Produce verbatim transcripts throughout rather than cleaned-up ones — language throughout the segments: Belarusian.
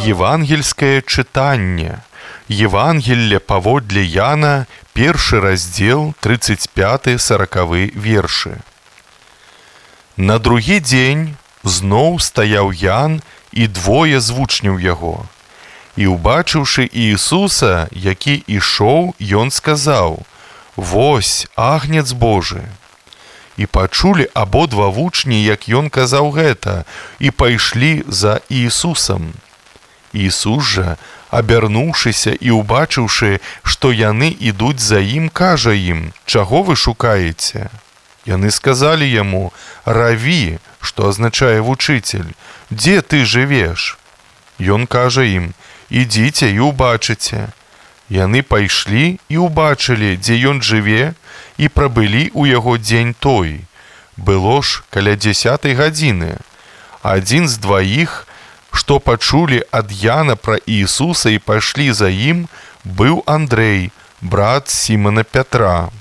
Евангельское читание. Евангелие паводле Яна, першы раздзел, тридцать пятый сороковы вершы. На другі дзень зноў стаяў Ян і двое з вучняў яго. І убачыўшы Іісуса, які ішоў, ён сказаў: «Вось, агнец Божы». І пачулі абодва вучні, як ён казаў гэта, і пайшлі за Іісусам. Іісус жа, абярнуўшыся і убачыўшы, што яны ідуць за ім, кажа ім: «Чаго вы шукаеце?» Яны сказалі яму: «Раві», што азначае вучыцель, «дзе ты жывеш?» Ён кажа ім: «Ідзіце і убачыце». Яны пайшлі і убачылі, дзе ён жыве, і прабылі ў яго дзень той. Было ж каля дзесятай гадзіны. Адзін з дваіх, што пачулі ад Яна пра Іісуса і пайшлі за ім, быў Андрэй, брат Сімона Пятра.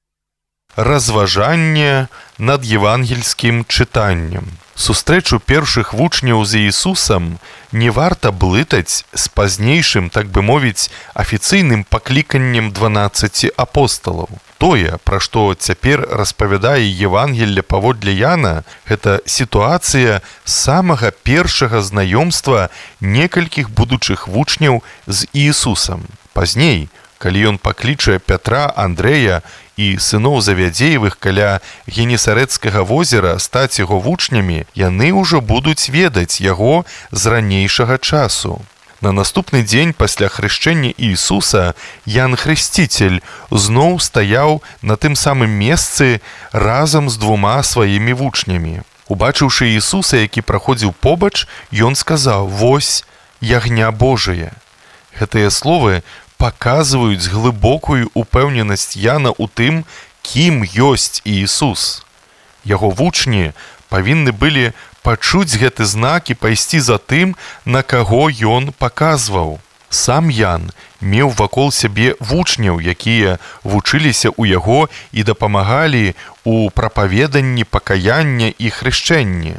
Разважанне над евангельскім чытаннем. Сустрэчу першых вучняў з Іісусам не варта блытаць з пазнейшым, так бы мовіць, афіцыйным пакліканнем дванаццаці апосталаў. Тое, пра што цяпер распавядае Евангелле паводле Яна, гэта сітуацыя самага першага знаёмства некалькіх будучых вучняў з Іісусам. Пазней, калі ён пакліча Пятра, Андрэя і сыноў Завядзеевых каля Генесарэцкага возера стаць яго вучнямі, яны ўжо будуць ведаць яго з ранейшага часу. На наступны дзень пасля хрышчэння Іісуса Ян Хрысціцель зноў стаяў на тым самым месцы разам з двума сваімі вучнямі. Убачыўшы Іісуса, які праходзіў побач, ён сказаў: «Вось, ягня Божыя». Гэтыя словы паказваюць глыбокую упэўненасць Яна ў тым, кім ёсць Іісус. Яго вучні павінны былі пачуць гэты знак і пайсці за тым, на каго ён паказваў. Сам Ян меў вакол сябе вучняў, якія вучыліся ў яго і дапамагалі ў прапаведанні пакаяння і хрышчэння.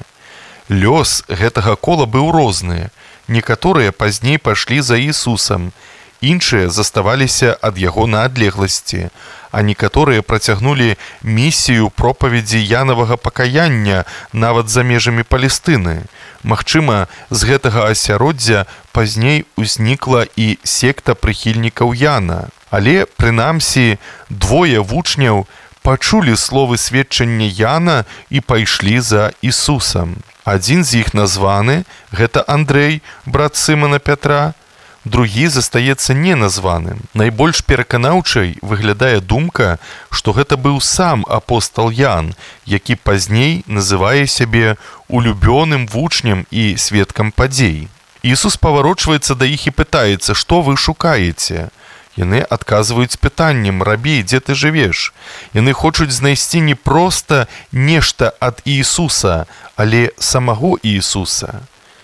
Лёс гэтага кола быў розны. Некаторыя пазней пайшлі за Ісусам, іншыя заставаліся ад яго на адлегласці, а некаторыя працягнулі місію пропаведзі Янавага пакаяння нават за межамі Палестыны. Магчыма, з гэтага асяроддзя пазней узнікла і секта прыхільнікаў Яна. Але, прынамсі, двое вучняў пачулі словы сведчання Яна і пайшлі за Ісусам. Адзін з іх названы, гэта Андрэй, брат Сімона Пятра, другі застаецца неназваным. Найбольш пераканаўчай выглядае думка, што гэта быў сам апостал Ян, які пазней называе сябе улюбёным вучнем і сведкам падзей. Ісус паварочваецца да іх і пытаецца: «Што вы шукаеце?» Яны адказваюць пытаннем: «Рабі, дзе ты жывеш?» Яны хочуць знайсці не проста нешта ад Іісуса, але самого Іісуса.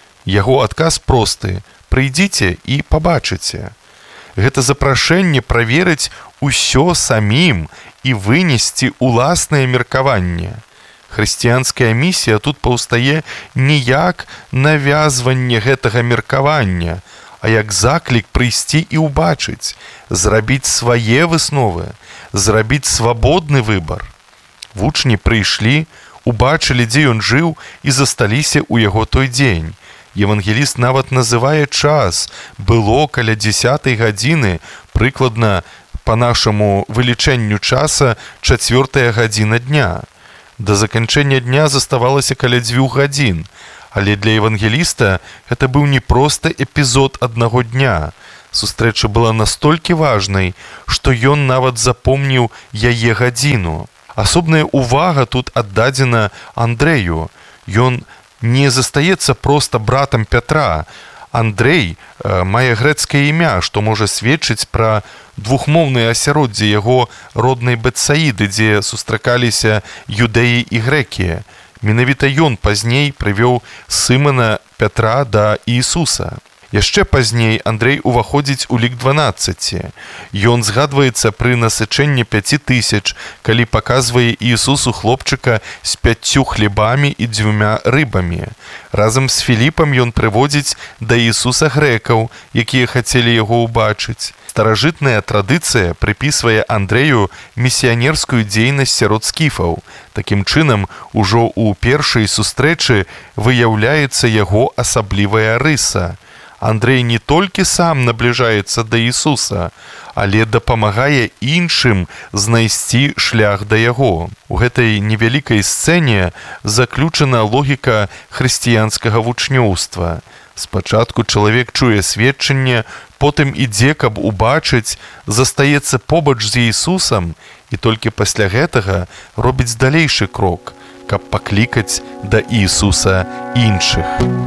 Яго адказ просты: «Прыйдзіце і пабачыце». Гэта запрашэнне праверыць усё самім і вынесці ўласнае меркаванне. Хрысціянская місія тут паўстае не як навязванне гэтага меркавання, а як заклік прыйсці і ўбачыць, зрабіць свае высновы, зрабіць свабодны выбар. Вучні прыйшлі, убачылі, дзе ён жыў, і засталіся ў яго той дзень. Евангеліст нават называе час. Было каля дзесятай гадзіны, прыкладна па нашаму вылічэнню часа чацвёртая гадзіна дня. Да заканчэння дня заставалася каля дзвюх гадзін. Але для евангеліста гэта быў не проста эпізод аднаго дня. Сустрэча была настолькі важнай, што ён нават запомніў яе гадзіну. Асобная ўвага тут аддадзена Андрэю. Ён не застаецца проста братам Пятра. Андрэй э, мае грэцкае імя, што можа сведчыць пра двухмоўнае асяроддзе яго роднай Бетсаіды, дзе сустракаліся юдэі і грэкі. Менавіта ён пазней прывёў Сімона Пятра да Іісуса. Яшчэ пазней Андрэй уваходзіць у лік дванаццаці. Ён згадваецца пры насычэнні пяці тысяч, калі паказвае Іісусу хлопчыка з пяццю хлебамі і дзвюмя рыбамі. Разам з Філіпам ён прыводзіць да Іісуса грэкаў, якія хацелі яго ўбачыць. Старажытная традыцыя прыпісвае Андрэю місіянерскую дзейнасць сярод скіфаў. Такім чынам, ужо ў першай сустрэчы выяўляецца яго асаблівая рыса. Андрэй не толькі сам набліжаецца да Ісуса, але дапамагае іншым знайсці шлях да яго. У гэтай невялікай сцэне заключана логіка хрысціянскага вучнёўства. Спачатку чалавек чуе сведчанне, потым ідзе, каб убачыць, застаецца побач з Ісусам і толькі пасля гэтага робіць далейшы крок, каб паклікаць да Ісуса іншых.